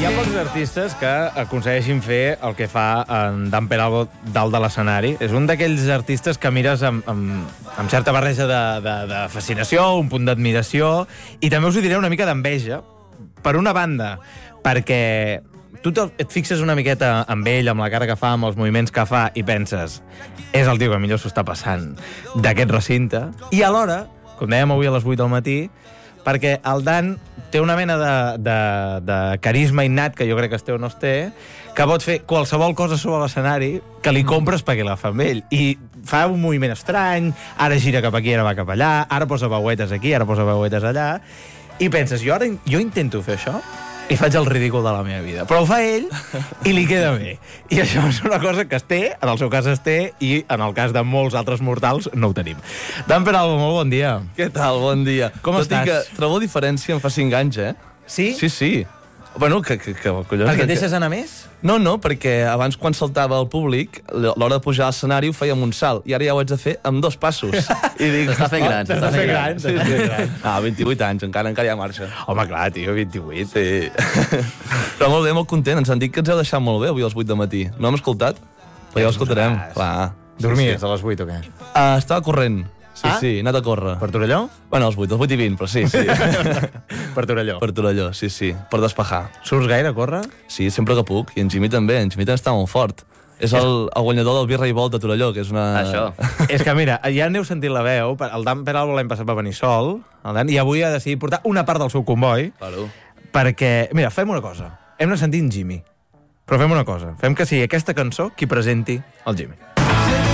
Hi ha pocs artistes que aconsegueixin fer el que fa en Dan Peralbo dalt de l'escenari. És un d'aquells artistes que mires amb certa barreja de fascinació, un punt d'admiració, i també us ho diré una mica d'enveja. Per una banda, perquè tu et fixes una miqueta amb ell, amb la cara que fa, amb els moviments que fa, i penses, és el tio que millor s'ho està passant d'aquest recinte. I alhora, com dèiem avui a les 8 del matí, perquè el Dan té una mena de carisma innat, que jo crec que es té o no es té, que pot fer qualsevol cosa sobre l'escenari que li compres perquè la fa amb ell. I fa un moviment estrany, ara gira cap aquí, ara va cap allà, ara posa veuetes aquí, ara posa veuetes allà, i penses, jo intento fer això i faig el ridícul de la meva vida. Però ho fa ell i li queda bé. I això és una cosa que es té, en el seu cas es té, i en el cas de molts altres mortals no ho tenim. Dan Peralbo, molt bon dia. Què tal? Bon dia. Com estàs? Tot i que trobo diferència en fa 5 anys, eh? Sí? Sí. Bueno, collons... Perquè et deixes anar més? No, perquè abans quan saltava al públic, l'hora de pujar a l'escenari ho fèiem un salt, i ara ja ho haig de fer amb 2 passos. I dic... S'està fent gran, s'està fent gran. Sí. 28 anys, encara hi ha marxa. Home, clar, tio, 28. Sí. Però molt bé, molt content. Ens han dit que ens heu deixat molt bé avui als 8 del matí. No hem escoltat? Però ja ho escoltarem. Clar. Dormies a les 8 o què? Estava corrent. Sí, he anat a córrer. Per Torelló? Bueno, als 8 i 20, però sí. Per Torelló. Per Torelló, sí. Per despejar. Surts gaire a córrer? Sí, sempre que puc. I en Jimmy també. En Jimmy també està molt fort. És el guanyador del Birra i Volt de Torelló, que és una... Això. És que, mira, ja n'heu sentit la veu. El Dan Peralbo l'any passat va venir sol, i avui ha decidit portar una part del seu comboi, Claro. perquè... Mira, fem una cosa. Hem de sentir en Jimmy. Però fem una cosa. Fem que sigui aquesta cançó qui presenti el Jimmy.